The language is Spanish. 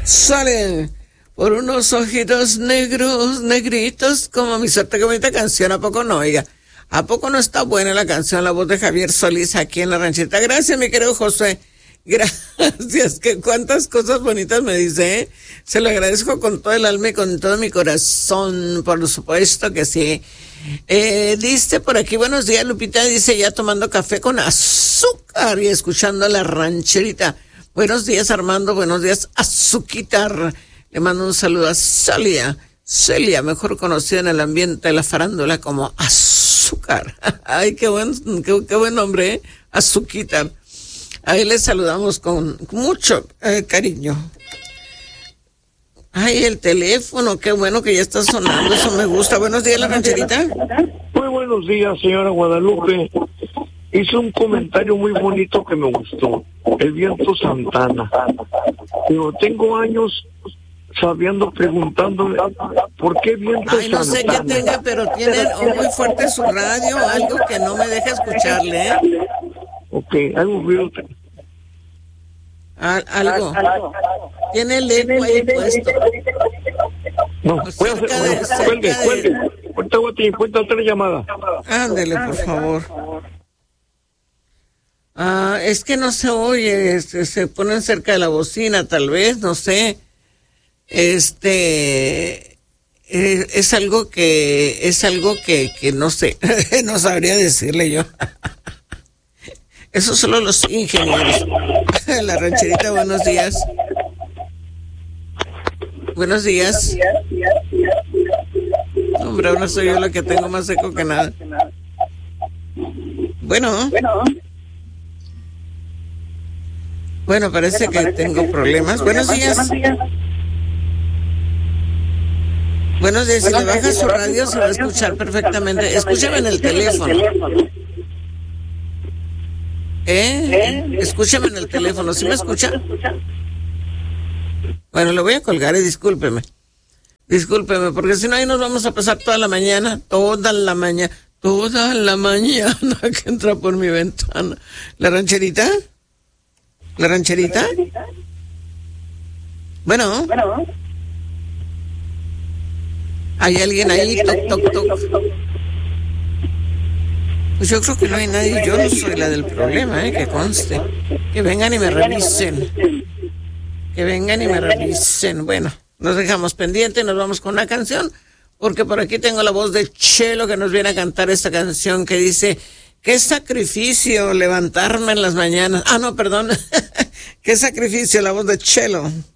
Sale por unos ojitos negros, negritos, como mi suerte. Qué bonita canción, ¿a poco no? Oiga, ¿a poco no está buena la canción? La voz de Javier Solís aquí en La Rancherita. Gracias, mi querido José. Gracias, que cuántas cosas bonitas me dice, ¿eh? Se lo agradezco con todo el alma y con todo mi corazón, por supuesto que sí. Dice por aquí, buenos días, Lupita, dice, ya tomando café con azúcar y escuchando La Rancherita. Buenos días, Armando, buenos días, Azuquitar. Le mando un saludo a Celia, mejor conocida en el ambiente de la farándula como Azúcar. Ay, qué buen nombre, ¿eh? Azuquitar. Ahí les saludamos con mucho cariño. Ay, el teléfono, qué bueno que ya está sonando, eso me gusta. Buenos días, La Rancherita. Muy buenos días, señora Guadalupe. Hizo un comentario muy bonito que me gustó. El viento Santana. Pero tengo años preguntándole, ¿por qué viento Santana? Ay, no sé qué tenga, pero tiene muy fuerte su radio, algo que no me deja escucharle, ¿eh? Ok, algo ruido. Algo. Tiene el eco ahí puesto. No, cuelgue. Ahorita voy a otra llamada. Ándele, por favor. Es que no se oye, se ponen cerca de la bocina, tal vez, no sé. Es algo que no sé, no sabría decirle yo. Eso solo los ingenieros. La Rancherita, buenos días. Buenos días. Hombre, ahora soy yo la que tengo más eco que nada. Bueno, parece que tengo problemas. Buenos días. Buenos días, si le baja su radio se va a escuchar perfectamente. Escúchame en el teléfono. Escúchame en el teléfono, ¿sí me escucha? Bueno, le voy a colgar, discúlpeme, porque si no ahí nos vamos a pasar toda la mañana que entra por mi ventana. ¿La Rancherita? Bueno. ¿Hay alguien ahí? Toc. Pues yo creo que no hay nadie, yo no soy la del problema, que conste. Que vengan y me revisen. Bueno, nos dejamos pendientes, nos vamos con una canción, porque por aquí tengo la voz de Chelo que nos viene a cantar esta canción que dice, qué sacrificio levantarme en las mañanas. No, perdón, qué sacrificio, la voz de Chelo.